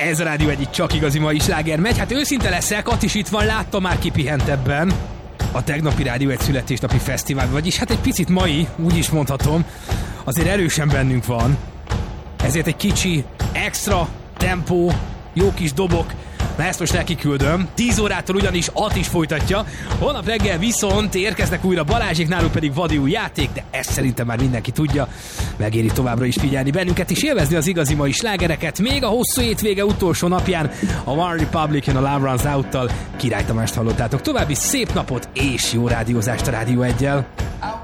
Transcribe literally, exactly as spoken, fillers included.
Ez a Rádió egyik csak igazi mai sláger megy. Hát őszinte leszek, Att is itt van, láttam már kipihentebben a tegnapi Rádió egy születésnapi fesztivál, vagyis hát egy picit mai, úgy is mondhatom, azért erősen bennünk van. Ezért egy kicsi, extra tempó, jó kis dobok. Na ezt most neki küldöm. tíz órától ugyanis Att is folytatja. Holnap reggel viszont érkeznek újra Balázsék, náluk pedig vadi új játék, de ezt szerintem már mindenki tudja. Megéri továbbra is figyelni bennünket és élvezni az igazi mai slágereket. Még a hosszú hétvége utolsó napján a One Republican a Love Runs Out-tal Király Tamást hallottátok. További szép napot és jó rádiózást a Rádió egyel.